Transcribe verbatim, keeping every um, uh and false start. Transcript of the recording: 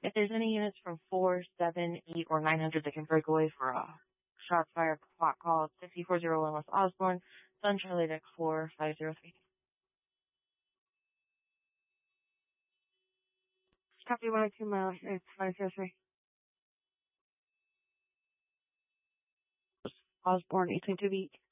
If there's any units from four, seven, eight, or nine hundred that can break away for a shot fire clock call, six four zero one West Osborne, Sun Charlie Deck four five zero three. Copy one oh two miles, it's five zero three. Osborne, eight two beat.